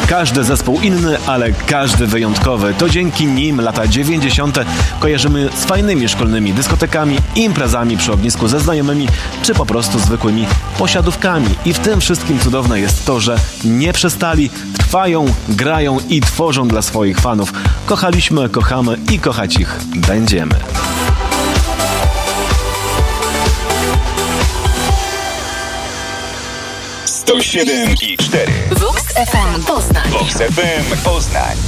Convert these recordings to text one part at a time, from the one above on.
Każdy zespół inny, ale każdy wyjątkowy. To dzięki nim lata 90. kojarzymy z fajnymi szkolnymi dyskotekami, imprezami przy ognisku ze znajomymi, czy po prostu zwykłymi posiadówkami. I w tym wszystkim cudowne jest to, że nie przestali, trwają, grają i tworzą dla swoich fanów. Kochaliśmy, kochamy i kochać ich będziemy. To 7,4 Vox FM Poznań. Vox FM Poznań.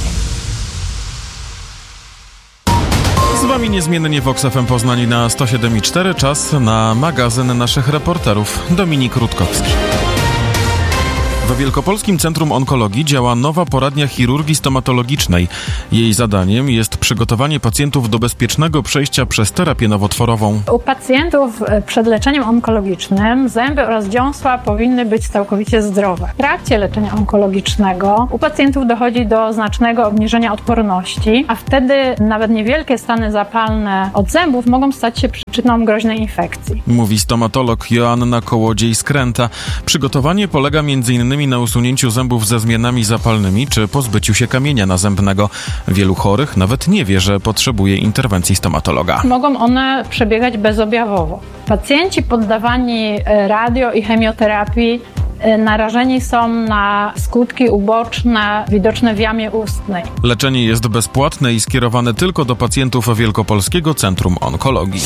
Z wami niezmiennie Vox FM Poznań na 107,4. Czas na magazyn naszych reporterów. Dominik Rutkowski. W Wielkopolskim Centrum Onkologii działa nowa poradnia chirurgii stomatologicznej. Jej zadaniem jest przygotowanie pacjentów do bezpiecznego przejścia przez terapię nowotworową. U pacjentów przed leczeniem onkologicznym zęby oraz dziąsła powinny być całkowicie zdrowe. W trakcie leczenia onkologicznego u pacjentów dochodzi do znacznego obniżenia odporności, a wtedy nawet niewielkie stany zapalne od zębów mogą stać się przyczyną groźnej infekcji. Mówi stomatolog Joanna Kołodziej-Skręta. Przygotowanie polega m.in. na usunięciu zębów ze zmianami zapalnymi czy pozbyciu się kamienia nazębnego. Wielu chorych nawet nie wie, że potrzebuje interwencji stomatologa. Mogą one przebiegać bezobjawowo. Pacjenci poddawani radio- i chemioterapii narażeni są na skutki uboczne widoczne w jamie ustnej. Leczenie jest bezpłatne i skierowane tylko do pacjentów Wielkopolskiego Centrum Onkologii.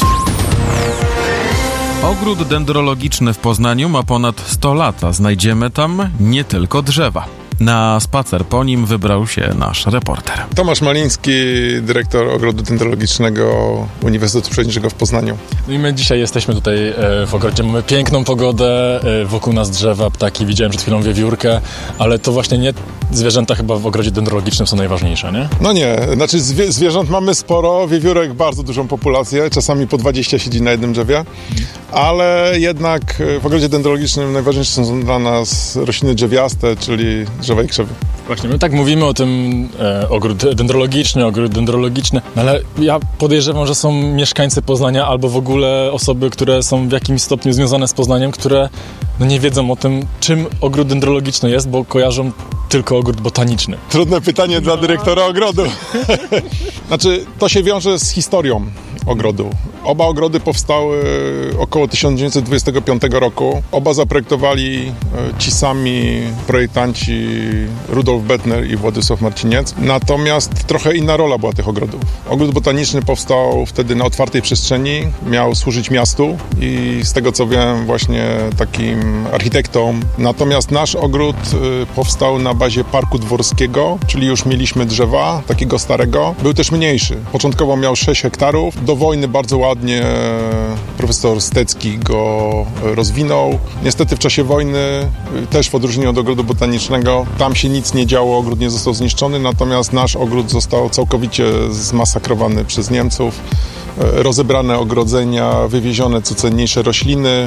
Ogród dendrologiczny w Poznaniu ma ponad 100 lat, a znajdziemy tam nie tylko drzewa. Na spacer po nim wybrał się nasz reporter. Tomasz Maliński, dyrektor Ogrodu Dendrologicznego Uniwersytetu Przyrodniczego w Poznaniu. No i my dzisiaj jesteśmy tutaj w ogrodzie. Mamy piękną pogodę, wokół nas drzewa, ptaki, widziałem przed chwilą wiewiórkę, ale to właśnie nie zwierzęta chyba w ogrodzie dendrologicznym są najważniejsze, nie? No nie, znaczy zwierząt mamy sporo, wiewiórek bardzo dużą populację, czasami po 20 siedzi na jednym drzewie, ale jednak w ogrodzie dendrologicznym najważniejsze są dla nas rośliny drzewiaste, czyli drzewa i krzewy. Właśnie, my tak mówimy o tym ogród dendrologiczny, no ale ja podejrzewam, że są mieszkańcy Poznania albo w ogóle osoby, które są w jakimś stopniu związane z Poznaniem, które nie wiedzą o tym, czym ogród dendrologiczny jest, bo kojarzą tylko ogród botaniczny. Trudne pytanie dla dyrektora ogrodu. Znaczy, to się wiąże z historią ogrodu. Oba ogrody powstały około 1925 roku. Oba zaprojektowali ci sami projektanci Rudolf Bettner i Władysław Marciniec. Natomiast trochę inna rola była tych ogrodów. Ogród botaniczny powstał wtedy na otwartej przestrzeni, miał służyć miastu i z tego co wiem właśnie takim architektom. Natomiast nasz ogród powstał na bazie Parku Dworskiego, czyli już mieliśmy drzewa, takiego starego. Był też mniejszy. Początkowo miał 6 hektarów. Do wojny bardzo ładnie profesor Stecki go rozwinął. Niestety w czasie wojny, też w odróżnieniu od ogrodu botanicznego, tam się nic nie działo, ogród nie został zniszczony, natomiast nasz ogród został całkowicie zmasakrowany przez Niemców. Rozebrane ogrodzenia, wywiezione co cenniejsze rośliny,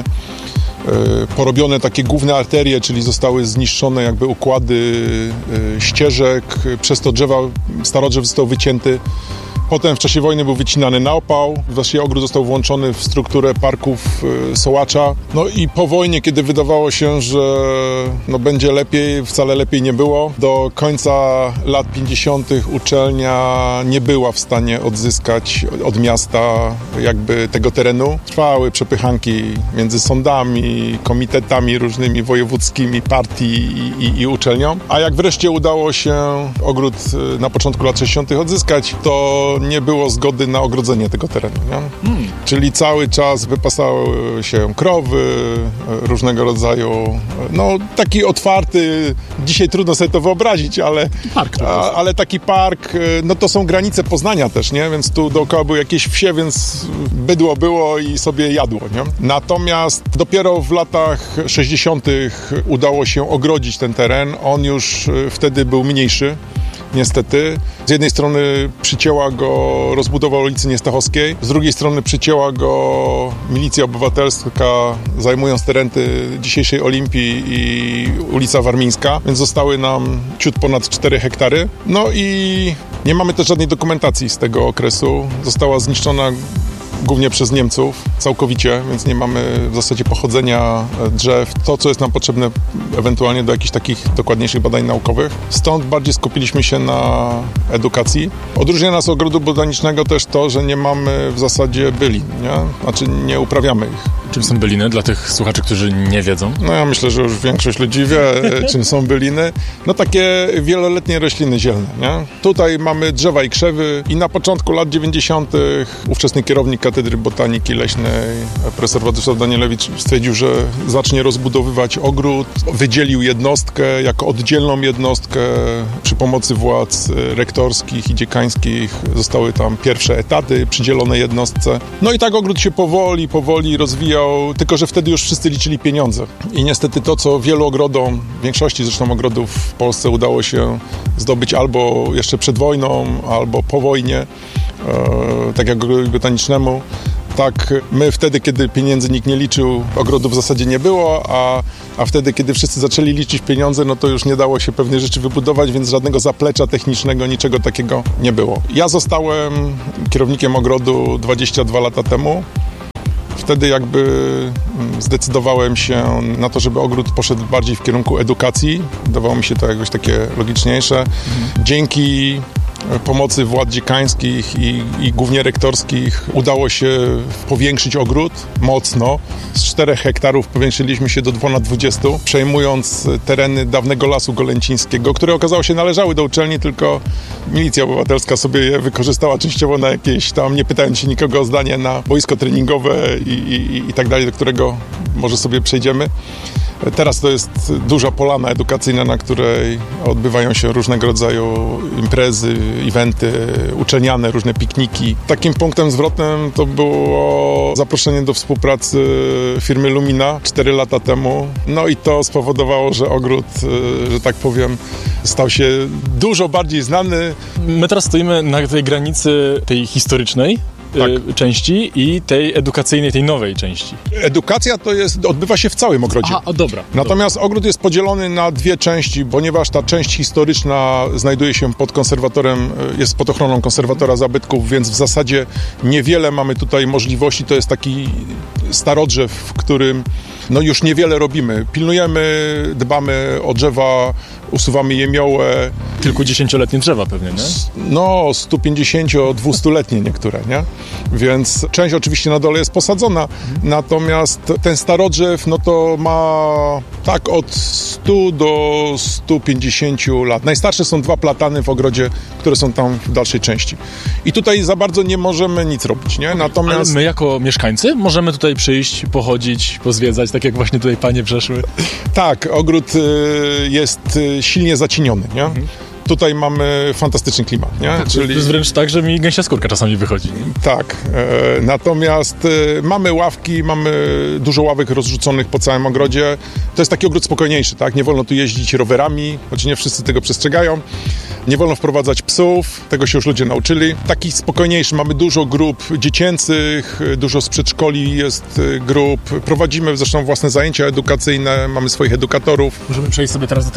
porobione takie główne arterie, czyli zostały zniszczone jakby układy ścieżek, przez to starodrzew został wycięty. Potem w czasie wojny był wycinany na opał. Właściwie ogród został włączony w strukturę parków Sołacza. No i po wojnie, kiedy wydawało się, że będzie lepiej, wcale lepiej nie było. Do końca lat 50. uczelnia nie była w stanie odzyskać od miasta jakby tego terenu. Trwały przepychanki między sądami, komitetami różnymi wojewódzkimi, partii i uczelnią. A jak wreszcie udało się ogród na początku lat 60. odzyskać, to nie było zgody na ogrodzenie tego terenu. Nie? Czyli cały czas wypasały się krowy, różnego rodzaju, taki otwarty, dzisiaj trudno sobie to wyobrazić, ale taki park, to są granice Poznania też, nie? Więc tu dookoła były jakieś wsie, więc bydło było i sobie jadło, nie? Natomiast dopiero w latach 60. udało się ogrodzić ten teren, on już wtedy był mniejszy. Niestety. Z jednej strony przycięła go rozbudowa ulicy Niestachowskiej, z drugiej strony przycięła go milicja obywatelska, zajmując tereny dzisiejszej Olimpii i ulica Warmińska, więc zostały nam ciut ponad 4 hektary. No i nie mamy też żadnej dokumentacji z tego okresu. Została zniszczona głównie przez Niemców, całkowicie, więc nie mamy w zasadzie pochodzenia drzew. To, co jest nam potrzebne ewentualnie do jakichś takich dokładniejszych badań naukowych. Stąd bardziej skupiliśmy się na edukacji. Odróżnia nas ogrodu botanicznego też to, że nie mamy w zasadzie bylin, nie? Znaczy nie uprawiamy ich. Czym są byliny dla tych słuchaczy, którzy nie wiedzą? No ja myślę, że już większość ludzi wie, czym są byliny. No takie wieloletnie rośliny zielne, nie? Tutaj mamy drzewa i krzewy i na początku lat 90. ówczesny kierownik Katedry Botaniki Leśnej, profesor Władysław Danielewicz, stwierdził, że zacznie rozbudowywać ogród. Wydzielił jednostkę jako oddzielną jednostkę. Przy pomocy władz rektorskich i dziekańskich zostały tam pierwsze etaty przydzielone jednostce. No i tak ogród się powoli rozwijał, tylko że wtedy już wszyscy liczyli pieniądze. I niestety to, co wielu ogrodom, większości zresztą ogrodów w Polsce udało się zdobyć albo jeszcze przed wojną, albo po wojnie, tak jak ogrodowi botanicznemu, tak my wtedy, kiedy pieniędzy nikt nie liczył, ogrodów w zasadzie nie było, a wtedy, kiedy wszyscy zaczęli liczyć pieniądze, no to już nie dało się pewnych rzeczy wybudować, więc żadnego zaplecza technicznego, niczego takiego nie było. Ja zostałem kierownikiem ogrodu 22 lata temu. Wtedy jakby zdecydowałem się na to, żeby ogród poszedł bardziej w kierunku edukacji. Wydawało mi się to jakoś takie logiczniejsze. Dzięki pomocy władz dziekańskich i głównie rektorskich udało się powiększyć ogród mocno. Z 4 hektarów powiększyliśmy się do ponad 20, przejmując tereny dawnego Lasu Golęcińskiego, które okazało się należały do uczelni, tylko milicja obywatelska sobie je wykorzystała częściowo na jakieś tam, nie pytając się nikogo o zdanie, na boisko treningowe i tak dalej, do którego może sobie przejdziemy. Teraz to jest duża polana edukacyjna, na której odbywają się różnego rodzaju imprezy, eventy uczelniane, różne pikniki. Takim punktem zwrotnym to było zaproszenie do współpracy firmy Lumina 4 lata temu. No i to spowodowało, że ogród, że tak powiem, stał się dużo bardziej znany. My teraz stoimy na tej granicy tej historycznej części i tej edukacyjnej, tej nowej części. Edukacja odbywa się w całym ogrodzie. Aha, dobra. Natomiast ogród jest podzielony na 2 części, ponieważ ta część historyczna znajduje się pod konserwatorem, jest pod ochroną konserwatora zabytków, więc w zasadzie niewiele mamy tutaj możliwości. To jest taki starodrzew, w którym no już niewiele robimy. Pilnujemy, dbamy o drzewa, usuwamy jemiołę. Kilkudziesięcioletnie drzewa pewnie, nie? No, 150-200-letnie niektóre, nie? Więc część oczywiście na dole jest posadzona, natomiast ten starodrzew, no to ma tak od 100 do 150 lat. Najstarsze są 2 platany w ogrodzie, które są tam w dalszej części. I tutaj za bardzo nie możemy nic robić, nie? Natomiast... Ale my jako mieszkańcy możemy tutaj przyjść, pochodzić, pozwiedzać, tak jak właśnie tutaj panie przeszły. Tak, ogród jest silnie zacieniony, nie? Tutaj mamy fantastyczny klimat, nie? Czyli... To jest wręcz tak, że mi gęsia skórka czasami wychodzi. Tak, natomiast mamy ławki, mamy dużo ławek rozrzuconych po całym ogrodzie. To jest taki ogród spokojniejszy, tak? Nie wolno tu jeździć rowerami, choć nie wszyscy tego przestrzegają. Nie wolno wprowadzać psów, tego się już ludzie nauczyli. Taki spokojniejszy, mamy dużo grup dziecięcych, dużo z przedszkoli jest grup. Prowadzimy zresztą własne zajęcia edukacyjne, mamy swoich edukatorów. Możemy przejść sobie teraz do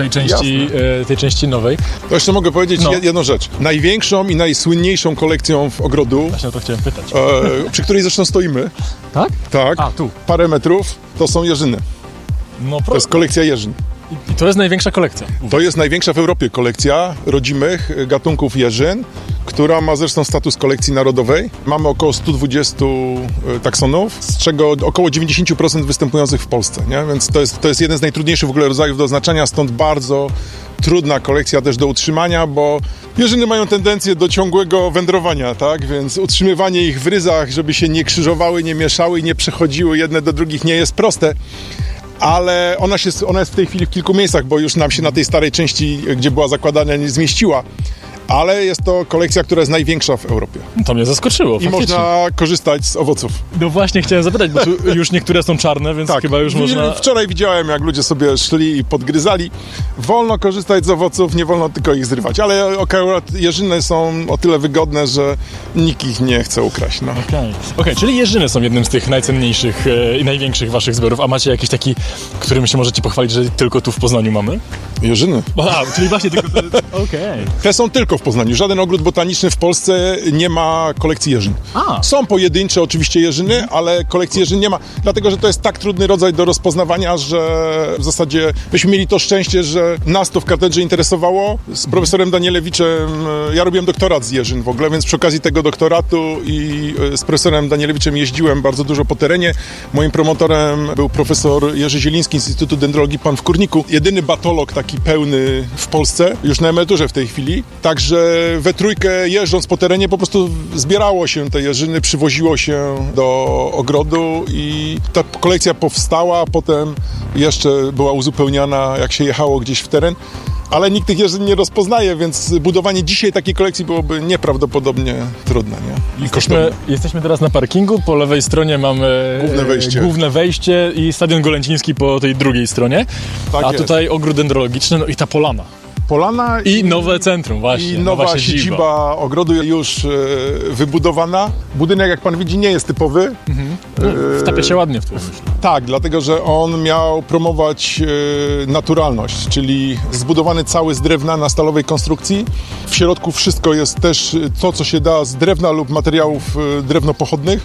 tej części nowej. To jeszcze mogę powiedzieć jedną rzecz. Największą i najsłynniejszą kolekcją w ogrodu, właśnie o to chciałem pytać, przy której zresztą stoimy. Tak? Tak. A, tu. Parę metrów, to są jeżyny. No, to jest kolekcja jeżyn. I to jest największa kolekcja? To jest największa w Europie kolekcja rodzimych gatunków jeżyn, która ma zresztą status kolekcji narodowej. Mamy około 120 taksonów, z czego około 90% występujących w Polsce, nie? Więc to jest jeden z najtrudniejszych w ogóle rodzajów do oznaczania, stąd bardzo trudna kolekcja też do utrzymania, bo jeżyny mają tendencję do ciągłego wędrowania, tak? Więc utrzymywanie ich w ryzach, żeby się nie krzyżowały, nie mieszały i nie przechodziły jedne do drugich, nie jest proste. Ale ona jest w tej chwili w kilku miejscach, bo już nam się na tej starej części, gdzie była zakładana, nie zmieściła. Ale jest to kolekcja, która jest największa w Europie. To mnie zaskoczyło, faktycznie. I można korzystać z owoców. No właśnie chciałem zapytać, bo tu już niektóre są czarne, więc tak, chyba już można... Wczoraj widziałem, jak ludzie sobie szli i podgryzali. Wolno korzystać z owoców, nie wolno tylko ich zrywać. Ale akurat jeżyny są o tyle wygodne, że nikt ich nie chce ukraść. No. Okej, czyli jeżyny są jednym z tych najcenniejszych i największych waszych zbiorów. A macie jakiś taki, którym się możecie pochwalić, że tylko tu w Poznaniu mamy? Jeżyny. Czyli właśnie tylko... Okej. Te są tylko w Poznaniu. Żaden ogród botaniczny w Polsce nie ma kolekcji jeżyn. Są pojedyncze oczywiście jeżyny, ale kolekcji jeżyn nie ma, dlatego że to jest tak trudny rodzaj do rozpoznawania, że w zasadzie myśmy mieli to szczęście, że nas to w katedrze interesowało. Z profesorem Danielewiczem, ja robiłem doktorat z jeżyn w ogóle, więc przy okazji tego doktoratu i z profesorem Danielewiczem jeździłem bardzo dużo po terenie. Moim promotorem był profesor Jerzy Zieliński z Instytutu Dendrologii Pan w Kurniku. Jedyny batolog taki pełny w Polsce, już na emeryturze w tej chwili. Także we trójkę jeżdżąc po terenie po prostu zbierało się te jeżyny, przywoziło się do ogrodu i ta kolekcja powstała, potem jeszcze była uzupełniana, jak się jechało gdzieś w teren. Ale nikt tych jeżyn nie rozpoznaje, więc budowanie dzisiaj takiej kolekcji byłoby nieprawdopodobnie trudne, nie? I kosztowne. Jesteśmy teraz na parkingu, po lewej stronie mamy główne wejście i Stadion Golęciński po tej drugiej stronie, tak a jest. Tutaj ogród dendrologiczny, no i ta polana. I nowe centrum, właśnie. I nowa siedziba ogrodu już wybudowana. Budynek, jak pan widzi, nie jest typowy. Wtapia się ładnie w to. Tak, dlatego, że on miał promować naturalność, czyli zbudowany cały z drewna na stalowej konstrukcji. W środku wszystko jest też to, co się da z drewna lub materiałów drewnopochodnych.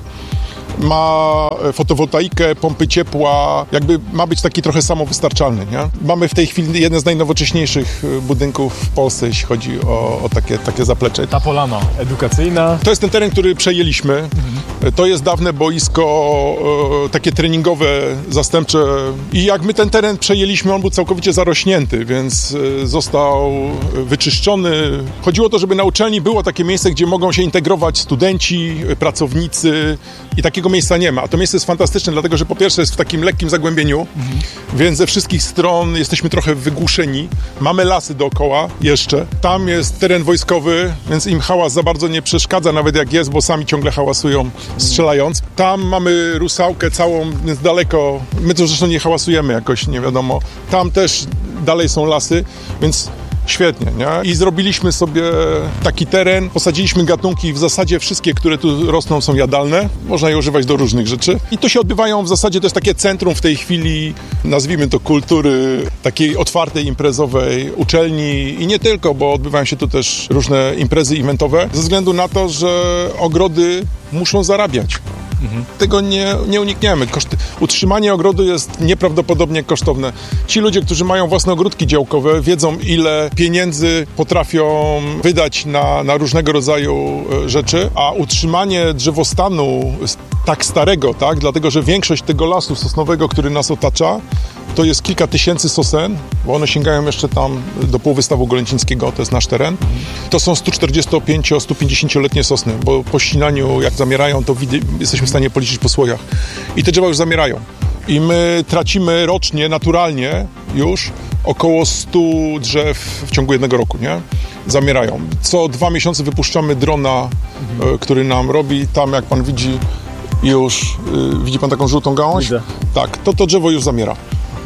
Ma fotowoltaikę, pompy ciepła, jakby ma być taki trochę samowystarczalny, nie? Mamy w tej chwili jeden z najnowocześniejszych budynków w Polsce, jeśli chodzi o takie zaplecze. Ta polana edukacyjna. To jest ten teren, który przejęliśmy. To jest dawne boisko, takie treningowe, zastępcze. I jak my ten teren przejęliśmy, on był całkowicie zarośnięty, więc został wyczyszczony. Chodziło o to, żeby na uczelni było takie miejsce, gdzie mogą się integrować studenci, pracownicy i takiego miejsca nie ma. A to miejsce jest fantastyczne, dlatego że po pierwsze jest w takim lekkim zagłębieniu, więc ze wszystkich stron jesteśmy trochę wygłuszeni. Mamy lasy dookoła jeszcze. Tam jest teren wojskowy, więc im hałas za bardzo nie przeszkadza, nawet jak jest, bo sami ciągle hałasują, strzelając. Tam mamy Rusałkę całą, więc daleko. My to zresztą nie hałasujemy jakoś, nie wiadomo. Tam też dalej są lasy, więc świetnie, nie? I zrobiliśmy sobie taki teren, posadziliśmy gatunki, w zasadzie wszystkie, które tu rosną, są jadalne. Można je używać do różnych rzeczy. I tu się odbywają w zasadzie, to jest takie centrum w tej chwili, nazwijmy to kultury, takiej otwartej, imprezowej uczelni i nie tylko, bo odbywają się tu też różne imprezy eventowe, ze względu na to, że ogrody muszą zarabiać. Tego nie unikniemy. Utrzymanie ogrodu jest nieprawdopodobnie kosztowne. Ci ludzie, którzy mają własne ogródki działkowe, wiedzą, ile pieniędzy potrafią wydać na różnego rodzaju rzeczy, a utrzymanie drzewostanu tak starego, tak, dlatego że większość tego lasu sosnowego, który nas otacza, to jest kilka tysięcy sosen, bo one sięgają jeszcze tam do półwystawu Golęcińskiego, to jest nasz teren. To są 145-150-letnie sosny, bo po ścinaniu, jak zamierają, to jesteśmy w stanie policzyć po słojach. I te drzewa już zamierają. I my tracimy rocznie, naturalnie już około 100 drzew w ciągu jednego roku, nie? Zamierają. Co 2 miesiące wypuszczamy drona, który nam robi. Tam, jak pan widzi, już... widzi pan taką żółtą gałąź? Widzę. Tak, to drzewo już zamiera.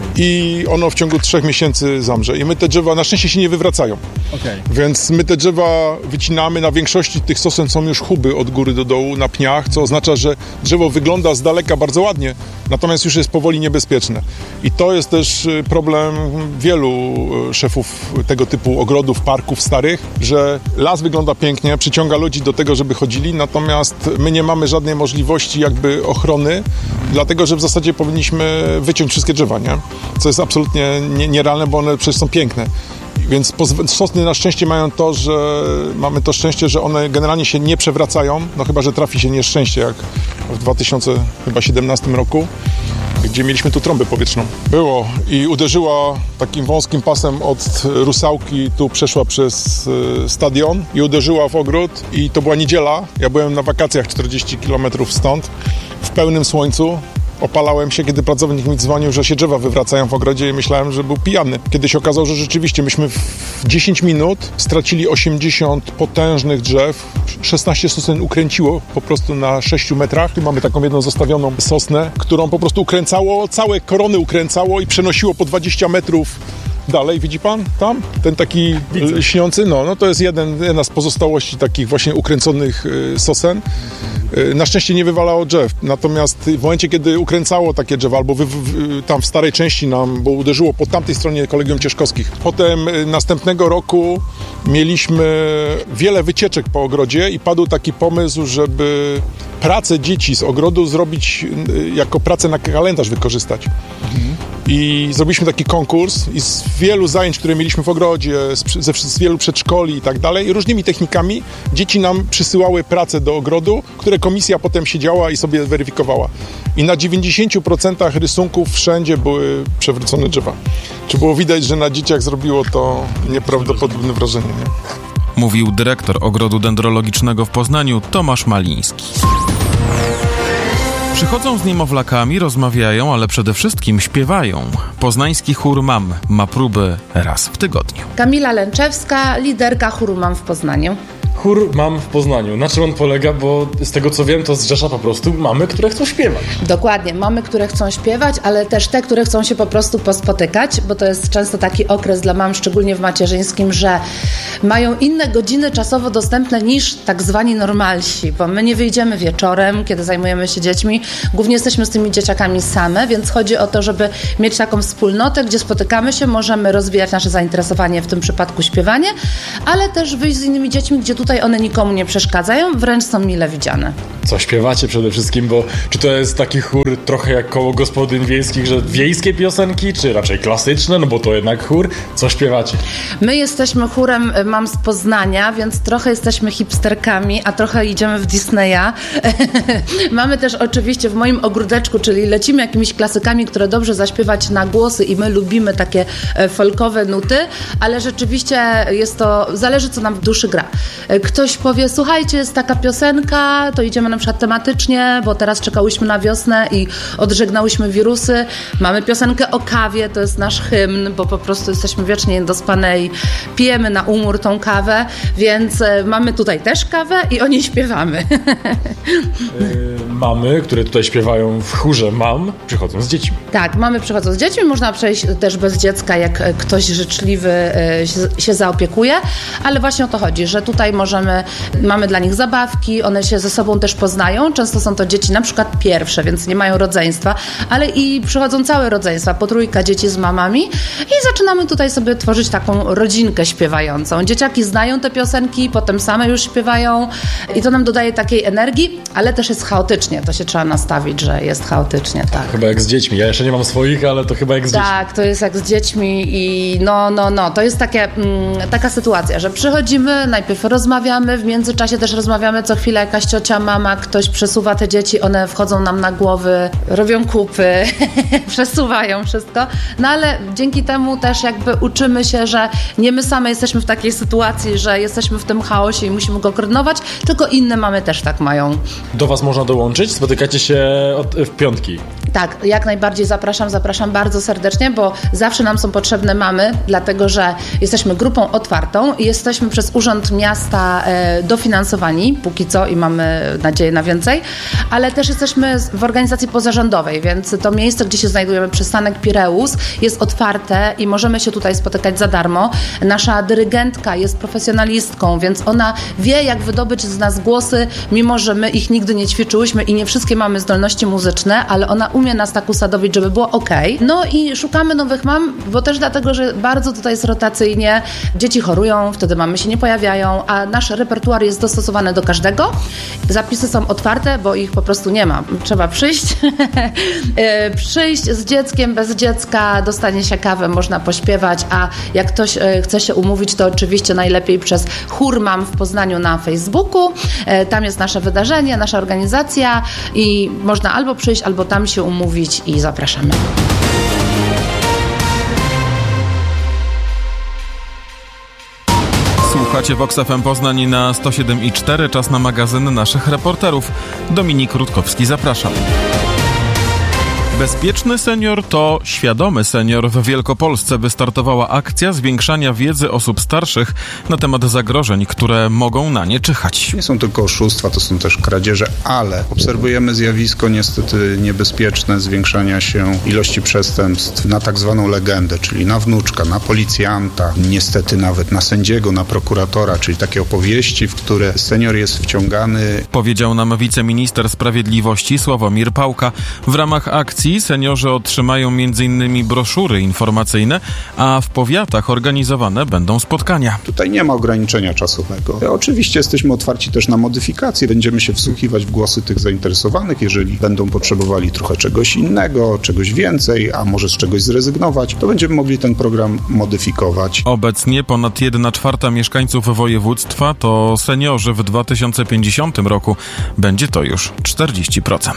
I ono w ciągu 3 miesięcy zamrze. I my te drzewa na szczęście się nie wywracają. Więc my te drzewa wycinamy. Na większości tych sosen są już chuby od góry do dołu na pniach, co oznacza, że drzewo wygląda z daleka bardzo ładnie, natomiast już jest powoli niebezpieczne. I to jest też problem wielu szefów tego typu ogrodów, parków starych, że las wygląda pięknie, przyciąga ludzi do tego, żeby chodzili, natomiast my nie mamy żadnej możliwości jakby ochrony, dlatego że w zasadzie powinniśmy wyciąć wszystkie drzewa, nie? Co jest absolutnie nierealne, bo one przecież są piękne. Więc sosny na szczęście mają to, że mamy to szczęście, że one generalnie się nie przewracają, no chyba że trafi się nieszczęście, jak w 2017 roku, gdzie mieliśmy tu trąbę powietrzną. Było i uderzyła takim wąskim pasem od Rusałki, tu przeszła przez stadion i uderzyła w ogród i to była niedziela. Ja byłem na wakacjach 40 km stąd, w pełnym słońcu. Opalałem się, kiedy pracownik mi dzwonił, że się drzewa wywracają w ogrodzie i myślałem, że był pijany. Kiedy się okazało, że rzeczywiście myśmy w 10 minut stracili 80 potężnych drzew, 16 sosen ukręciło po prostu na 6 metrach. Tu mamy taką jedną zostawioną sosnę, którą po prostu ukręcało, całe korony ukręcało i przenosiło po 20 metrów Dalej, widzi pan tam? Ten taki lśniący, no to jest jedna z pozostałości takich właśnie ukręconych sosen. Na szczęście nie wywalało drzew, natomiast w momencie, kiedy ukręcało takie drzewa, albo tam w starej części nam, bo uderzyło po tamtej stronie Kolegium Cieszkowskich. Potem następnego roku mieliśmy wiele wycieczek po ogrodzie i padł taki pomysł, żeby pracę dzieci z ogrodu zrobić jako pracę na kalendarz wykorzystać. I zrobiliśmy taki konkurs i z wielu zajęć, które mieliśmy w ogrodzie, z wielu przedszkoli i tak dalej, różnymi technikami dzieci nam przysyłały pracę do ogrodu, które komisja potem siedziała i sobie weryfikowała. I na 90% rysunków wszędzie były przewrócone drzewa. Czy było widać, że na dzieciach zrobiło to nieprawdopodobne wrażenie, nie? Mówił dyrektor Ogrodu Dendrologicznego w Poznaniu Tomasz Maliński. Przychodzą z niemowlakami, rozmawiają, ale przede wszystkim śpiewają. Poznański chór MAM ma próby raz w tygodniu. Kamila Lęczewska, liderka chóru MAM w Poznaniu. Chór MAM w Poznaniu. Na czym on polega? Bo z tego co wiem, to zrzesza po prostu mamy, które chcą śpiewać. Dokładnie, mamy, które chcą śpiewać, ale też te, które chcą się po prostu pospotykać, bo to jest często taki okres dla mam, szczególnie w macierzyńskim, że mają inne godziny czasowo dostępne niż tak zwani normalsi, bo my nie wyjdziemy wieczorem, kiedy zajmujemy się dziećmi. Głównie jesteśmy z tymi dzieciakami same, więc chodzi o to, żeby mieć taką wspólnotę, gdzie spotykamy się, możemy rozwijać nasze zainteresowanie, w tym przypadku śpiewanie, ale też wyjść z innymi dziećmi, gdzie tutaj one nikomu nie przeszkadzają, wręcz są mile widziane. Co śpiewacie przede wszystkim, bo czy to jest taki chór trochę jak koło gospodyń wiejskich, że wiejskie piosenki, czy raczej klasyczne, no bo to jednak chór. Co śpiewacie? My jesteśmy chórem MAM z Poznania, więc trochę jesteśmy hipsterkami, a trochę idziemy w Disneya. Mamy też oczywiście w moim ogródeczku, czyli lecimy jakimiś klasykami, które dobrze zaśpiewać na głosy i my lubimy takie folkowe nuty, ale rzeczywiście jest to, zależy co nam w duszy gra. Ktoś powie, słuchajcie, jest taka piosenka, to idziemy na przykład tematycznie, bo teraz czekałyśmy na wiosnę i odżegnałyśmy wirusy. Mamy piosenkę o kawie, to jest nasz hymn, bo po prostu jesteśmy wiecznie niedospane i pijemy na umór tą kawę, więc mamy tutaj też kawę i o niej śpiewamy. Mamy, które tutaj śpiewają w chórze MAM, przychodzą z dziećmi. Tak, mamy przychodzą z dziećmi, można przejść też bez dziecka, jak ktoś życzliwy się zaopiekuje, ale właśnie o to chodzi, że tutaj mamy dla nich zabawki, one się ze sobą też poznają, często są to dzieci na przykład pierwsze, więc nie mają rodzeństwa, ale i przychodzą całe rodzeństwa, po trójka dzieci z mamami i zaczynamy tutaj sobie tworzyć taką rodzinkę śpiewającą. Dzieciaki znają te piosenki, potem same już śpiewają i to nam dodaje takiej energii, ale też jest chaotycznie, to się trzeba nastawić, że jest chaotycznie, tak. Chyba jak z dziećmi, ja jeszcze nie mam swoich, ale to chyba jak z dziećmi. Tak, to jest jak z dziećmi i to jest taka sytuacja, że przychodzimy, najpierw rozmawiamy, w międzyczasie też rozmawiamy, co chwilę jakaś ciocia, mama, ktoś przesuwa te dzieci, one wchodzą nam na głowy, robią kupy, przesuwają wszystko, no ale dzięki temu też jakby uczymy się, że nie my same jesteśmy w takiej sytuacji, że jesteśmy w tym chaosie i musimy go koordynować, tylko inne mamy też tak mają. Do was można dołączyć? Spotykacie się w piątki? Tak, jak najbardziej zapraszam bardzo serdecznie, bo zawsze nam są potrzebne mamy, dlatego że jesteśmy grupą otwartą i jesteśmy przez Urząd Miasta dofinansowani, póki co i mamy nadzieję na więcej, ale też jesteśmy w organizacji pozarządowej, więc to miejsce, gdzie się znajdujemy, przystanek Pireus, jest otwarte i możemy się tutaj spotykać za darmo. Nasza dyrygentka jest profesjonalistką, więc ona wie, jak wydobyć z nas głosy, mimo że my ich nigdy nie ćwiczyłyśmy i nie wszystkie mamy zdolności muzyczne, ale ona umie nas tak usadowić, żeby było okej. No i szukamy nowych mam, bo też dlatego, że bardzo tutaj jest rotacyjnie. Dzieci chorują, wtedy mamy się nie pojawiają, a nasz repertuar jest dostosowany do każdego. Zapisy są otwarte, bo ich po prostu nie ma. Trzeba przyjść, przyjść z dzieckiem, bez dziecka, dostanie się kawę, można pośpiewać, a jak ktoś chce się umówić, to oczywiście najlepiej przez chór MAM w Poznaniu na Facebooku. Tam jest nasze wydarzenie, nasza organizacja i można albo przyjść, albo tam się umówić i zapraszamy. Słuchacie Vox FM Poznań na 107,4. Czas na magazyn naszych reporterów. Dominik Rutkowski, zapraszam. Bezpieczny senior to świadomy senior. W Wielkopolsce wystartowała akcja zwiększania wiedzy osób starszych na temat zagrożeń, które mogą na nie czyhać. Nie są tylko oszustwa, to są też kradzieże, ale obserwujemy zjawisko niestety niebezpieczne zwiększania się ilości przestępstw na tak zwaną legendę, czyli na wnuczka, na policjanta, niestety nawet na sędziego, na prokuratora, czyli takie opowieści, w które senior jest wciągany. Powiedział nam wiceminister sprawiedliwości Sławomir Pałka. W ramach akcji seniorzy otrzymają m.in. broszury informacyjne, a w powiatach organizowane będą spotkania. Tutaj nie ma ograniczenia czasowego. Oczywiście jesteśmy otwarci też na modyfikacje. Będziemy się wsłuchiwać w głosy tych zainteresowanych. Jeżeli będą potrzebowali trochę czegoś innego, czegoś więcej, a może z czegoś zrezygnować, to będziemy mogli ten program modyfikować. Obecnie ponad 1/4 mieszkańców województwa to seniorzy. W 2050 roku będzie to już 40%.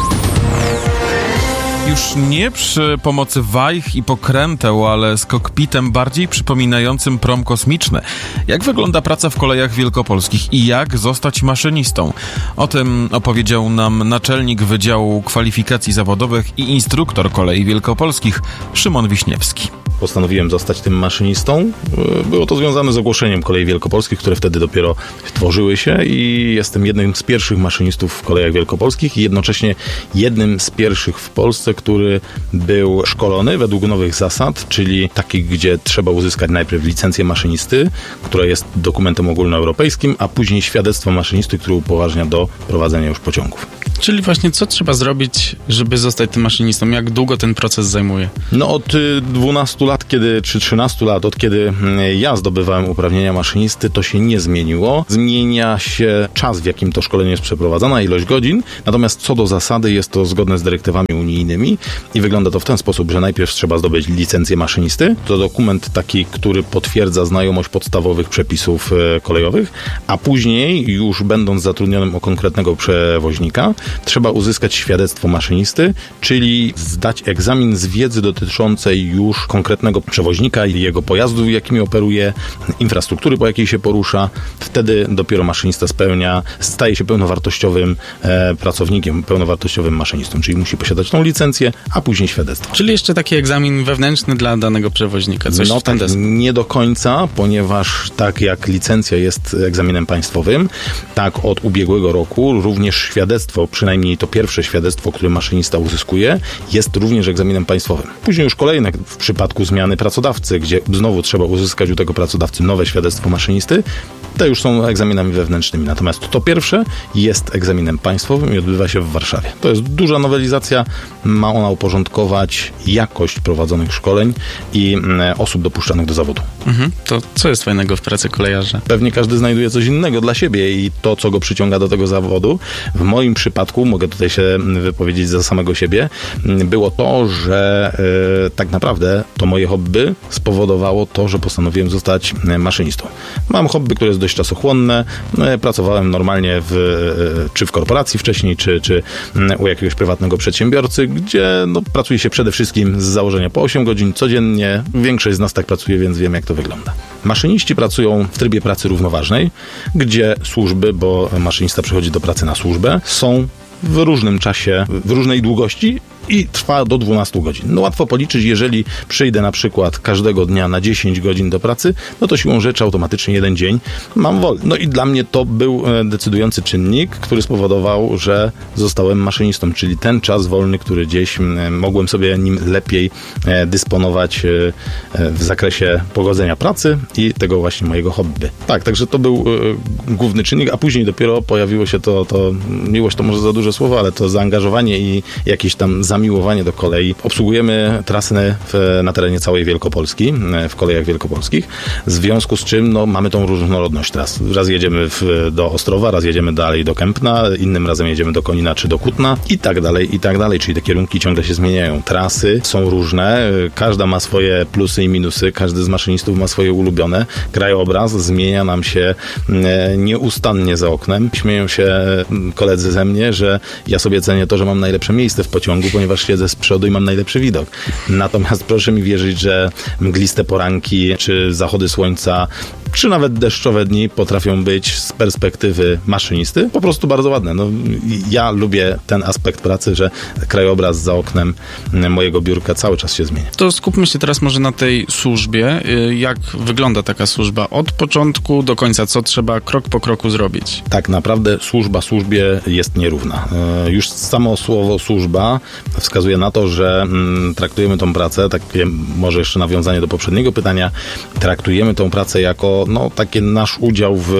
Już nie przy pomocy wajch i pokręteł, ale z kokpitem bardziej przypominającym prom kosmiczny. Jak wygląda praca w kolejach wielkopolskich i jak zostać maszynistą? O tym opowiedział nam naczelnik Wydziału Kwalifikacji Zawodowych i instruktor kolei wielkopolskich Szymon Wiśniewski. Postanowiłem zostać tym maszynistą. Było to związane z ogłoszeniem Kolei Wielkopolskich, które wtedy dopiero tworzyły się i jestem jednym z pierwszych maszynistów w Kolejach Wielkopolskich i jednocześnie jednym z pierwszych w Polsce, który był szkolony według nowych zasad, czyli takich, gdzie trzeba uzyskać najpierw licencję maszynisty, która jest dokumentem ogólnoeuropejskim, a później świadectwo maszynisty, które upoważnia do prowadzenia już pociągów. Czyli właśnie co trzeba zrobić, żeby zostać tym maszynistą? Jak długo ten proces zajmuje? No od 12 lat, czy 13 lat, od kiedy ja zdobywałem uprawnienia maszynisty, to się nie zmieniło. Zmienia się czas, w jakim to szkolenie jest przeprowadzane, ilość godzin, natomiast co do zasady jest to zgodne z dyrektywami unijnymi i wygląda to w ten sposób, że najpierw trzeba zdobyć licencję maszynisty. To dokument taki, który potwierdza znajomość podstawowych przepisów kolejowych, a później, już będąc zatrudnionym u konkretnego przewoźnika, trzeba uzyskać świadectwo maszynisty, czyli zdać egzamin z wiedzy dotyczącej już konkretnego przewoźnika i jego pojazdu, jakimi operuje, infrastruktury, po jakiej się porusza. Wtedy dopiero maszynista staje się pełnowartościowym pracownikiem, pełnowartościowym maszynistą, czyli musi posiadać tą licencję, a później świadectwo. Czyli jeszcze taki egzamin wewnętrzny dla danego przewoźnika. Coś no tak, nie do końca, ponieważ tak jak licencja jest egzaminem państwowym, tak od ubiegłego roku również świadectwo, przynajmniej to pierwsze świadectwo, które maszynista uzyskuje, jest również egzaminem państwowym. Później już kolejne w przypadku zmiany pracodawcy, gdzie znowu trzeba uzyskać u tego pracodawcy nowe świadectwo maszynisty, te już są egzaminami wewnętrznymi. Natomiast to pierwsze jest egzaminem państwowym i odbywa się w Warszawie. To jest duża nowelizacja. Ma ona uporządkować jakość prowadzonych szkoleń i osób dopuszczanych do zawodu. To co jest fajnego w pracy kolejarza? Pewnie każdy znajduje coś innego dla siebie i to, co go przyciąga do tego zawodu. W moim przypadku, mogę tutaj się wypowiedzieć za samego siebie, było to, że tak naprawdę to moje hobby spowodowało to, że postanowiłem zostać maszynistą. Mam hobby, które jest dość czasochłonne. Pracowałem normalnie czy w korporacji wcześniej, czy u jakiegoś prywatnego przedsiębiorcy, gdzie pracuje się przede wszystkim z założenia po 8 godzin codziennie. Większość z nas tak pracuje, więc wiem, jak to wygląda. Maszyniści pracują w trybie pracy równoważnej, gdzie służby, bo maszynista przychodzi do pracy na służbę, są w różnym czasie, w różnej długości i trwa do 12 godzin. No łatwo policzyć, jeżeli przyjdę na przykład każdego dnia na 10 godzin do pracy, no to siłą rzeczy automatycznie jeden dzień mam wolny. No i dla mnie to był decydujący czynnik, który spowodował, że zostałem maszynistą, czyli ten czas wolny, który gdzieś mogłem sobie nim lepiej dysponować w zakresie pogodzenia pracy i tego właśnie mojego hobby. Tak, także to był główny czynnik, a później dopiero pojawiło się to miłość to może za duże słowo, ale to zaangażowanie i jakieś tam zamiłowanie do kolei. Obsługujemy trasy na terenie całej Wielkopolski, w kolejach wielkopolskich, w związku z czym mamy tą różnorodność tras. Raz jedziemy do Ostrowa, raz jedziemy dalej do Kępna, innym razem jedziemy do Konina czy do Kutna i tak dalej, czyli te kierunki ciągle się zmieniają. Trasy są różne, każda ma swoje plusy i minusy, każdy z maszynistów ma swoje ulubione. Krajobraz zmienia nam się nieustannie za oknem. Śmieją się koledzy ze mnie, że ja sobie cenię to, że mam najlepsze miejsce w pociągu, ponieważ siedzę z przodu i mam najlepszy widok. Natomiast proszę mi wierzyć, że mgliste poranki czy zachody słońca czy nawet deszczowe dni potrafią być z perspektywy maszynisty po prostu bardzo ładne. No, ja lubię ten aspekt pracy, że krajobraz za oknem mojego biurka cały czas się zmienia. To skupmy się teraz może na tej służbie. Jak wygląda taka służba od początku do końca? Co trzeba krok po kroku zrobić? Tak naprawdę służba służbie jest nierówna. Już samo słowo służba wskazuje na to, że traktujemy tą pracę, takie może jeszcze nawiązanie do poprzedniego pytania, traktujemy tą pracę jako taki nasz udział w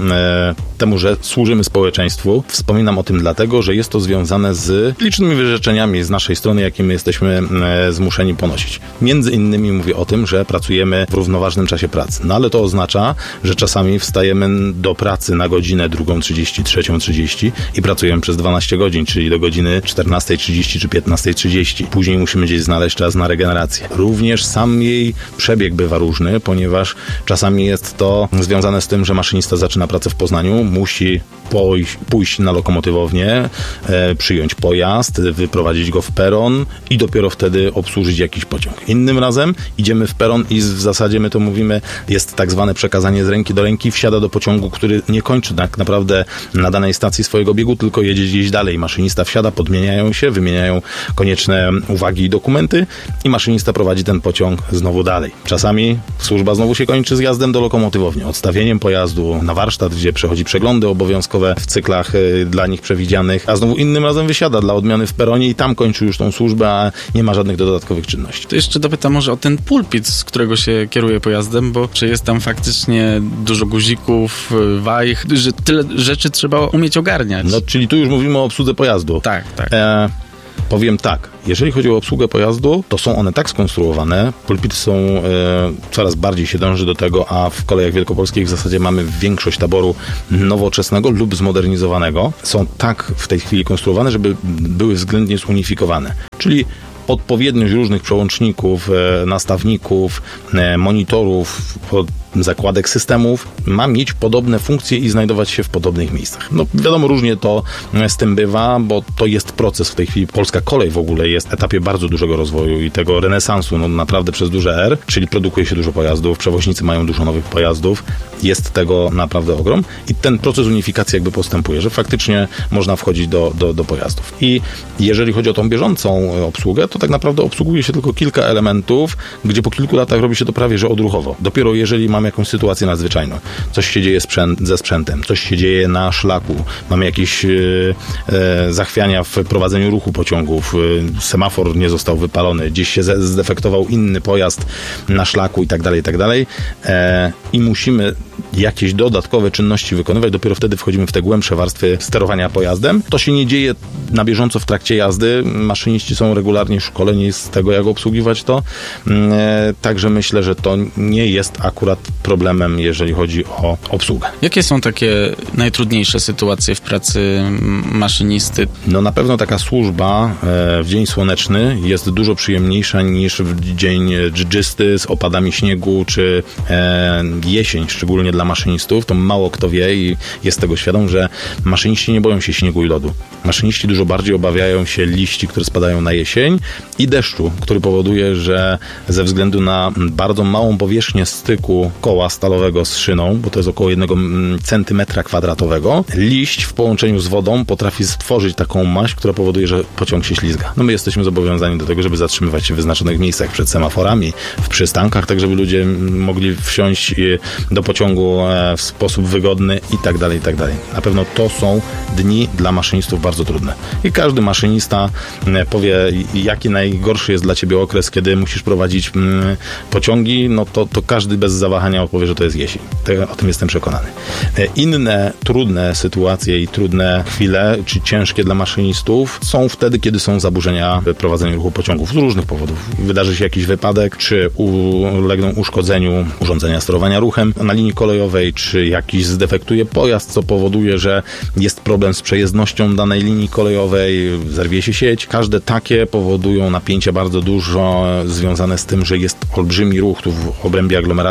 temu, że służymy społeczeństwu. Wspominam o tym dlatego, że jest to związane z licznymi wyrzeczeniami z naszej strony, jakie my jesteśmy zmuszeni ponosić. Między innymi mówię o tym, że pracujemy w równoważnym czasie pracy. No ale to oznacza, że czasami wstajemy do pracy na godzinę 2:30, 3:30 i pracujemy przez 12 godzin, czyli do godziny 14:30 czy 15:30. Później musimy gdzieś znaleźć czas na regenerację. Również sam jej przebieg bywa różny, ponieważ czasami jest to związane z tym, że maszynista zaczyna pracę w Poznaniu, musi pójść na lokomotywownię, przyjąć pojazd, wyprowadzić go w peron i dopiero wtedy obsłużyć jakiś pociąg. Innym razem idziemy w peron i w zasadzie my to mówimy, jest tak zwane przekazanie z ręki do ręki, wsiada do pociągu, który nie kończy tak naprawdę na danej stacji swojego biegu, tylko jedzie gdzieś dalej. Maszynista wsiada, podmieniają się, wymieniają konieczne uwagi i dokumenty i maszynista prowadzi ten pociąg znowu dalej. Czasami służba znowu się kończy zjazdem do lokomotywowni, odstawieniem pojazdu na warsztat, gdzie przechodzi przeglądy obowiązkowe w cyklach dla nich przewidzianych, a znowu innym razem wysiada dla odmiany w peronie i tam kończy już tą służbę, a nie ma żadnych dodatkowych czynności. To jeszcze dopytam może o ten pulpit, z którego się kieruje pojazdem, bo czy jest tam faktycznie dużo guzików, wajch, że tyle rzeczy trzeba umieć ogarniać. No, czyli tu już mówimy o obsłudze pojazdu. Tak. Powiem tak, jeżeli chodzi o obsługę pojazdu, to są one tak skonstruowane, pulpity są, coraz bardziej się dąży do tego, a w Kolejach Wielkopolskich w zasadzie mamy większość taboru nowoczesnego lub zmodernizowanego. Są tak w tej chwili konstruowane, żeby były względnie zunifikowane. Czyli odpowiedniość różnych przełączników, nastawników, monitorów, zakładek systemów ma mieć podobne funkcje i znajdować się w podobnych miejscach. No wiadomo, różnie to z tym bywa, bo to jest proces w tej chwili. Polska kolej w ogóle jest w etapie bardzo dużego rozwoju i tego renesansu, naprawdę przez duże R, czyli produkuje się dużo pojazdów, przewoźnicy mają dużo nowych pojazdów, jest tego naprawdę ogrom i ten proces unifikacji jakby postępuje, że faktycznie można wchodzić do pojazdów. I jeżeli chodzi o tą bieżącą obsługę, to tak naprawdę obsługuje się tylko kilka elementów, gdzie po kilku latach robi się to prawie że odruchowo. Dopiero jeżeli mamy jakąś sytuację nadzwyczajną, coś się dzieje ze sprzętem, coś się dzieje na szlaku, mamy jakieś zachwiania w prowadzeniu ruchu pociągów, semafor nie został wypalony, gdzieś się zdefektował inny pojazd na szlaku i tak dalej, i musimy jakieś dodatkowe czynności wykonywać, dopiero wtedy wchodzimy w te głębsze warstwy sterowania pojazdem. To się nie dzieje na bieżąco w trakcie jazdy. Maszyniści są regularnie szkoleni z tego, jak obsługiwać to. Także myślę, że to nie jest akurat problemem, jeżeli chodzi o obsługę. Jakie są takie najtrudniejsze sytuacje w pracy maszynisty? No na pewno taka służba w dzień słoneczny jest dużo przyjemniejsza niż w dzień dżdżysty z opadami śniegu, czy jesień, szczególnie dla maszynistów. To mało kto wie i jest tego świadom, że maszyniści nie boją się śniegu i lodu. Maszyniści dużo bardziej obawiają się liści, które spadają na jesień i deszczu, który powoduje, że ze względu na bardzo małą powierzchnię styku koła stalowego z szyną, bo to jest około 1 centymetra kwadratowego, liść w połączeniu z wodą potrafi stworzyć taką maść, która powoduje, że pociąg się ślizga. No my jesteśmy zobowiązani do tego, żeby zatrzymywać się w wyznaczonych miejscach przed semaforami, w przystankach, tak żeby ludzie mogli wsiąść do pociągu w sposób wygodny i tak dalej, i tak dalej. Na pewno to są dni dla maszynistów bardzo trudne. I każdy maszynista powie, jaki najgorszy jest dla ciebie okres, kiedy musisz prowadzić pociągi, no to każdy bez zawahania opowie, że to jest jesień. O tym jestem przekonany. Inne trudne sytuacje i trudne chwile, czy ciężkie dla maszynistów, są wtedy, kiedy są zaburzenia w prowadzeniu ruchu pociągów z różnych powodów. Wydarzy się jakiś wypadek, czy ulegną uszkodzeniu urządzenia sterowania ruchem na linii kolejowej, czy jakiś zdefektuje pojazd, co powoduje, że jest problem z przejezdnością danej linii kolejowej, zerwie się sieć. Każde takie powodują napięcia bardzo dużo związane z tym, że jest olbrzymi ruch tu w obrębie aglomeracji poznańskiej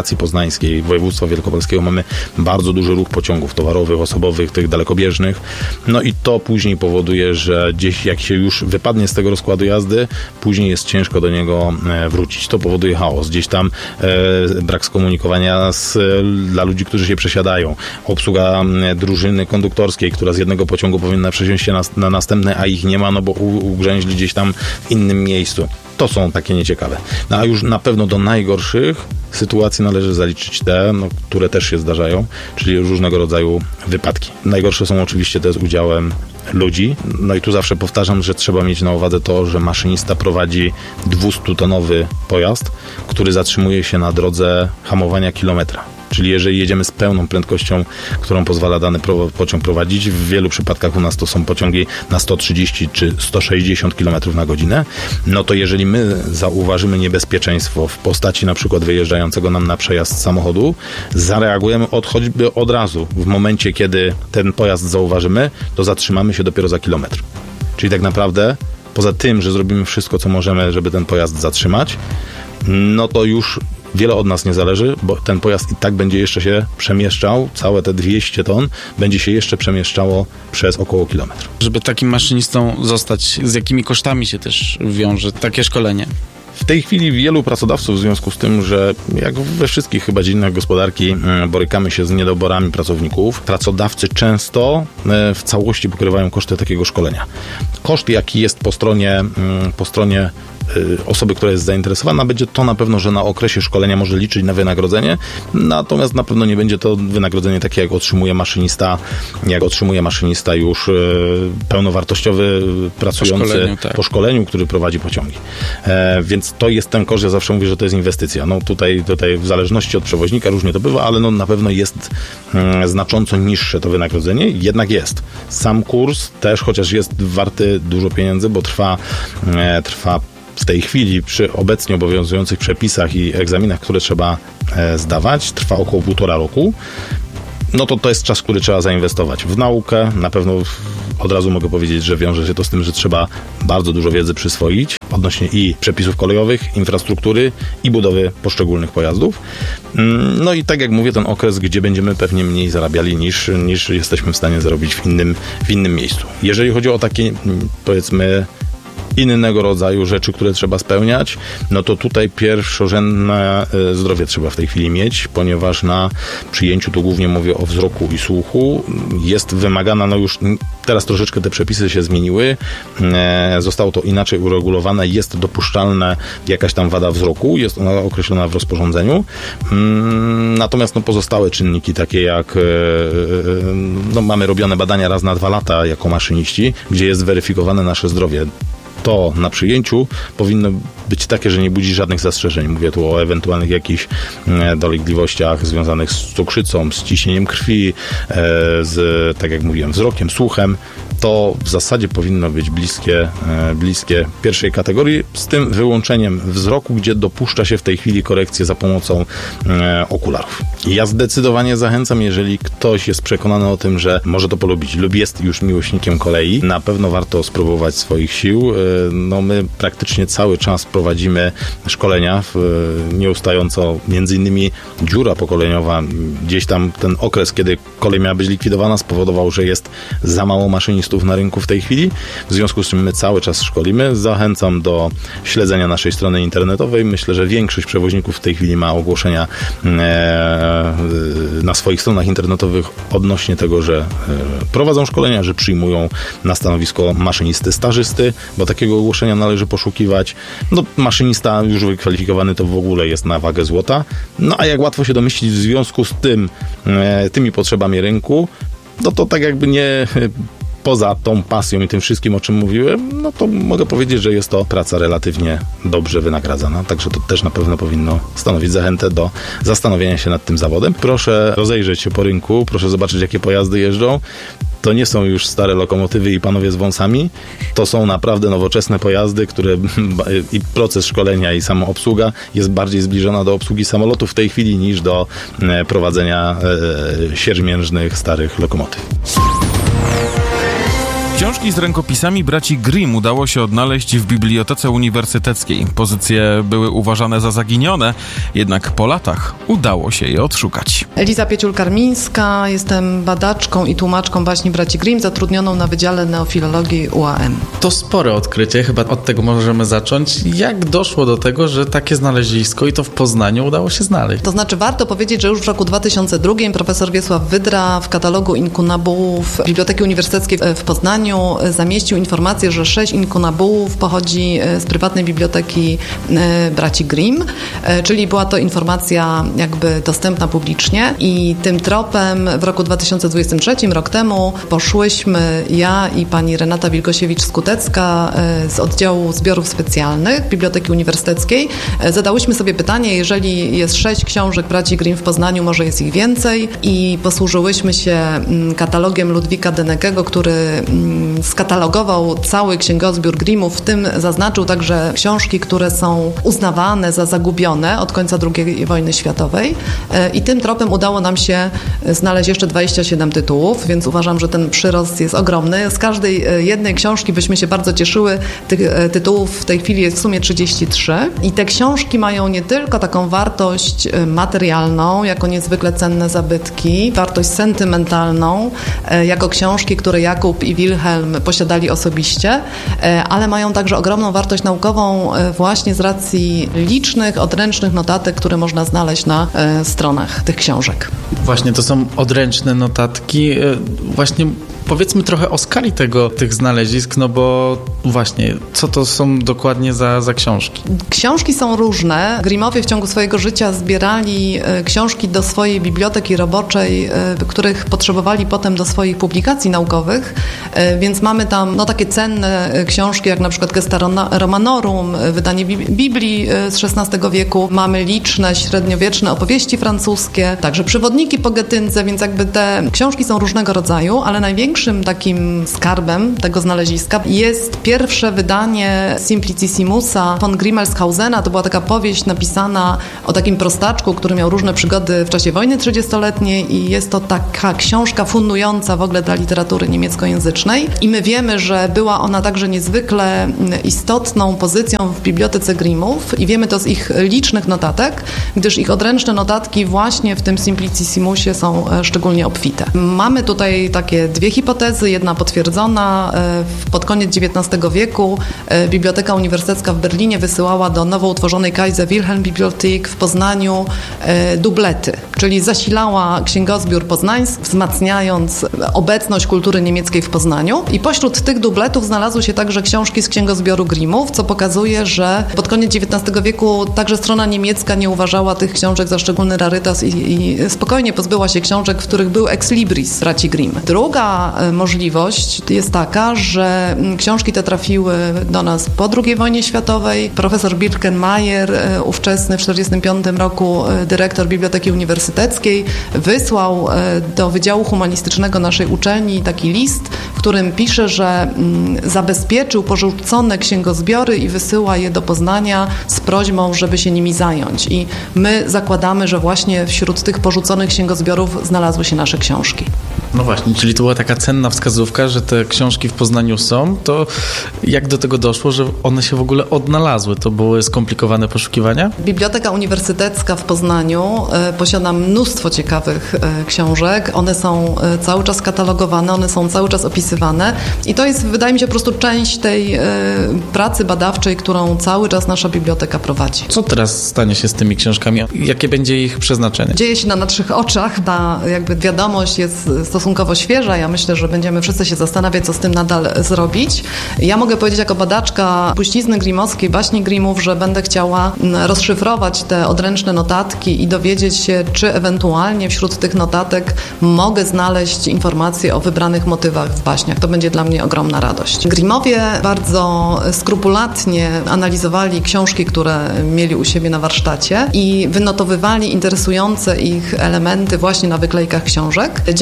Poznańskiej, województwa wielkopolskiego mamy bardzo duży ruch pociągów towarowych, osobowych, tych dalekobieżnych. No i to później powoduje, że gdzieś jak się już wypadnie z tego rozkładu jazdy, później jest ciężko do niego wrócić. To powoduje chaos. Gdzieś tam brak skomunikowania dla ludzi, którzy się przesiadają. Obsługa drużyny konduktorskiej, która z jednego pociągu powinna przesiąść się na następny, a ich nie ma, no bo ugrzęźli gdzieś tam w innym miejscu. To są takie nieciekawe. No a już na pewno do najgorszych sytuacji należy zaliczyć te, które też się zdarzają, czyli różnego rodzaju wypadki. Najgorsze są oczywiście te z udziałem ludzi. No i tu zawsze powtarzam, że trzeba mieć na uwadze to, że maszynista prowadzi 200-tonowy pojazd, który zatrzymuje się na drodze hamowania kilometra. Czyli jeżeli jedziemy z pełną prędkością, którą pozwala dany pociąg prowadzić, w wielu przypadkach u nas to są pociągi na 130 czy 160 km na godzinę, no to jeżeli my zauważymy niebezpieczeństwo w postaci na przykład wyjeżdżającego nam na przejazd samochodu, zareagujemy choćby od razu. W momencie, kiedy ten pojazd zauważymy, to zatrzymamy się dopiero za kilometr. Czyli tak naprawdę poza tym, że zrobimy wszystko, co możemy, żeby ten pojazd zatrzymać, no to już wiele od nas nie zależy, bo ten pojazd i tak będzie jeszcze się przemieszczał, całe te 200 ton będzie się jeszcze przemieszczało przez około kilometr. Żeby takim maszynistą zostać, z jakimi kosztami się też wiąże takie szkolenie? W tej chwili wielu pracodawców w związku z tym, że jak we wszystkich chyba dziedzinach gospodarki borykamy się z niedoborami pracowników, pracodawcy często w całości pokrywają koszty takiego szkolenia. Koszt, jaki jest po stronie osoby, która jest zainteresowana, będzie to na pewno, że na okresie szkolenia może liczyć na wynagrodzenie, natomiast na pewno nie będzie to wynagrodzenie takie, jak otrzymuje maszynista już pełnowartościowy, pracujący po szkoleniu, który prowadzi pociągi. Więc to jest ten koszt, ja zawsze mówię, że to jest inwestycja. No tutaj w zależności od przewoźnika różnie to bywa, ale no na pewno jest znacząco niższe to wynagrodzenie, jednak jest. Sam kurs też, chociaż jest warty dużo pieniędzy, bo trwa w tej chwili przy obecnie obowiązujących przepisach i egzaminach, które trzeba zdawać, trwa około 1,5 roku. No to jest czas, który trzeba zainwestować w naukę. Na pewno od razu mogę powiedzieć, że wiąże się to z tym, że trzeba bardzo dużo wiedzy przyswoić odnośnie i przepisów kolejowych, infrastruktury i budowy poszczególnych pojazdów. No i tak jak mówię, ten okres, gdzie będziemy pewnie mniej zarabiali niż jesteśmy w stanie zarobić w innym miejscu. Jeżeli chodzi o takie, powiedzmy, innego rodzaju rzeczy, które trzeba spełniać, no to tutaj pierwszorzędne zdrowie trzeba w tej chwili mieć, ponieważ na przyjęciu, tu głównie mówię o wzroku i słuchu, jest wymagana, no już teraz troszeczkę te przepisy się zmieniły, zostało to inaczej uregulowane, jest dopuszczalna jakaś tam wada wzroku, jest ona określona w rozporządzeniu, natomiast pozostałe czynniki, takie jak mamy robione badania raz na 2 lata jako maszyniści, gdzie jest weryfikowane nasze zdrowie. To na przyjęciu powinno być takie, że nie budzi żadnych zastrzeżeń. Mówię tu o ewentualnych jakichś dolegliwościach związanych z cukrzycą, z ciśnieniem krwi, z, tak jak mówiłem, wzrokiem, słuchem. To w zasadzie powinno być bliskie pierwszej kategorii, z tym wyłączeniem wzroku, gdzie dopuszcza się w tej chwili korekcję za pomocą okularów. Ja zdecydowanie zachęcam, jeżeli ktoś jest przekonany o tym, że może to polubić lub jest już miłośnikiem kolei, na pewno warto spróbować swoich sił. No my praktycznie cały czas prowadzimy szkolenia, nieustająco, między innymi dziura pokoleniowa, gdzieś tam ten okres, kiedy kolej miała być likwidowana, spowodował, że jest za mało maszynistów na rynku w tej chwili, w związku z czym my cały czas szkolimy. Zachęcam do śledzenia naszej strony internetowej. Myślę, że większość przewoźników w tej chwili ma ogłoszenia na swoich stronach internetowych odnośnie tego, że prowadzą szkolenia, że przyjmują na stanowisko maszynisty stażysty, bo takiego ogłoszenia należy poszukiwać. No, maszynista już wykwalifikowany to w ogóle jest na wagę złota. No a jak łatwo się domyślić, w związku z tymi potrzebami rynku, no to tak jakby nie poza tą pasją i tym wszystkim, o czym mówiłem, no to mogę powiedzieć, że jest to praca relatywnie dobrze wynagradzana, także to też na pewno powinno stanowić zachętę do zastanowienia się nad tym zawodem. Proszę rozejrzeć się po rynku, proszę zobaczyć, jakie pojazdy jeżdżą. To nie są już stare lokomotywy i panowie z wąsami, to są naprawdę nowoczesne pojazdy, które i proces szkolenia i sama obsługa jest bardziej zbliżona do obsługi samolotów w tej chwili niż do prowadzenia siermiężnych, starych lokomotyw. Książki z rękopisami braci Grimm udało się odnaleźć w Bibliotece Uniwersyteckiej. Pozycje były uważane za zaginione, jednak po latach udało się je odszukać. Eliza Pieciul-Karmińska, jestem badaczką i tłumaczką baśni braci Grimm, zatrudnioną na Wydziale Neofilologii UAM. To spore odkrycie, chyba od tego możemy zacząć. Jak doszło do tego, że takie znalezisko, i to w Poznaniu, udało się znaleźć? To znaczy warto powiedzieć, że już w roku 2002 profesor Wiesław Wydra w katalogu inkunabułów Biblioteki Uniwersyteckiej w Poznaniu zamieścił informację, że 6 inkunabułów pochodzi z prywatnej biblioteki braci Grimm, czyli była to informacja jakby dostępna publicznie i tym tropem w roku 2023, rok temu, poszłyśmy ja i pani Renata Wilgosiewicz-Skutecka z oddziału zbiorów specjalnych Biblioteki Uniwersyteckiej. Zadałyśmy sobie pytanie, jeżeli jest 6 książek braci Grimm w Poznaniu, może jest ich więcej, i posłużyłyśmy się katalogiem Ludwika Denekego, który skatalogował cały księgozbiór Grimmów, w tym zaznaczył także książki, które są uznawane za zagubione od końca II wojny światowej, i tym tropem udało nam się znaleźć jeszcze 27 tytułów, więc uważam, że ten przyrost jest ogromny. Z każdej jednej książki byśmy się bardzo cieszyły. Tych tytułów w tej chwili jest w sumie 33 i te książki mają nie tylko taką wartość materialną, jako niezwykle cenne zabytki, wartość sentymentalną, jako książki, które Jakub i Wilhelm posiadali osobiście, ale mają także ogromną wartość naukową właśnie z racji licznych, odręcznych notatek, które można znaleźć na stronach tych książek. Właśnie, to są odręczne notatki. Właśnie powiedzmy trochę o skali tych znalezisk, no bo właśnie, co to są dokładnie za książki? Książki są różne. Grimmowie w ciągu swojego życia zbierali książki do swojej biblioteki roboczej, których potrzebowali potem do swoich publikacji naukowych, więc mamy tam takie cenne książki, jak na przykład Gesta Romanorum, wydanie Biblii z XVI wieku. Mamy liczne średniowieczne opowieści francuskie, także przewodniki po Getyndze, więc jakby te książki są różnego rodzaju, ale największym takim skarbem tego znaleziska jest pierwsze wydanie Simplicissimusa von Grimmelshausena. To była taka powieść napisana o takim prostaczku, który miał różne przygody w czasie wojny 30-letniej i jest to taka książka fundująca w ogóle dla literatury niemieckojęzycznej. I my wiemy, że była ona także niezwykle istotną pozycją w bibliotece Grimmów i wiemy to z ich licznych notatek, gdyż ich odręczne notatki właśnie w tym Simplicissimusie są szczególnie obfite. Mamy tutaj takie dwie hipotezy, jedna potwierdzona. Pod koniec XIX wieku Biblioteka Uniwersytecka w Berlinie wysyłała do nowo utworzonej Kaiser Wilhelm Bibliothek w Poznaniu dublety, czyli zasilała księgozbiór poznański, wzmacniając obecność kultury niemieckiej w Poznaniu. I pośród tych dubletów znalazły się także książki z księgozbioru Grimmów, co pokazuje, że pod koniec XIX wieku także strona niemiecka nie uważała tych książek za szczególny rarytas i spokojnie pozbyła się książek, w których był ex libris braci Grimm. Druga możliwość jest taka, że książki te trafiły do nas po II wojnie światowej. Profesor Birkenmeier, ówczesny w 1945 roku dyrektor Biblioteki Uniwersyteckiej, wysłał do Wydziału Humanistycznego naszej uczelni taki list, w którym pisze, że zabezpieczył porzucone księgozbiory i wysyła je do Poznania z prośbą, żeby się nimi zająć. I my zakładamy, że właśnie wśród tych porzuconych księgozbiorów znalazły się nasze książki. No właśnie, czyli to była taka cenna wskazówka, że te książki w Poznaniu są. To jak do tego doszło, że one się w ogóle odnalazły? To były skomplikowane poszukiwania? Biblioteka Uniwersytecka w Poznaniu posiada mnóstwo ciekawych książek. One są cały czas katalogowane, one są cały czas opisywane i to jest, wydaje mi się, po prostu część tej pracy badawczej, którą cały czas nasza biblioteka prowadzi. Co teraz stanie się z tymi książkami? Jakie będzie ich przeznaczenie? Dzieje się na naszych oczach. Ta jakby wiadomość jest stosunkowo świeża. Ja myślę, że będziemy wszyscy się zastanawiać, co z tym nadal zrobić. Ja mogę powiedzieć jako badaczka puścizny grimmowskiej, baśni Grimmów, że będę chciała rozszyfrować te odręczne notatki i dowiedzieć się, czy ewentualnie wśród tych notatek mogę znaleźć informacje o wybranych motywach w baśniach. To będzie dla mnie ogromna radość. Grimmowie bardzo skrupulatnie analizowali książki, które mieli u siebie na warsztacie i wynotowywali interesujące ich elementy właśnie na wyklejkach książek. Dzięki temu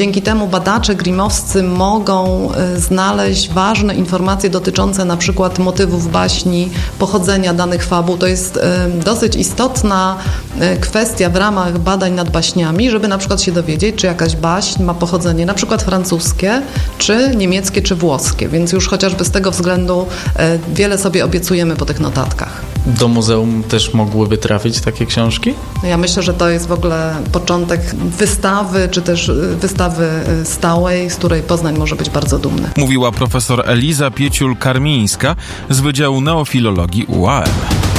badacze grimmowscy mogą znaleźć ważne informacje dotyczące na przykład motywów baśni, pochodzenia danych fabuł. To jest dosyć istotna kwestia w ramach badań nad baśniami, żeby na przykład się dowiedzieć, czy jakaś baśń ma pochodzenie na przykład francuskie, czy niemieckie, czy włoskie. Więc już chociażby z tego względu wiele sobie obiecujemy po tych notatkach. Do muzeum też mogłyby trafić takie książki? Ja myślę, że to jest w ogóle początek wystawy, czy też wystawy stałej, z której Poznań może być bardzo dumny. Mówiła profesor Eliza Pieciul-Karmińska z Wydziału Neofilologii UAM.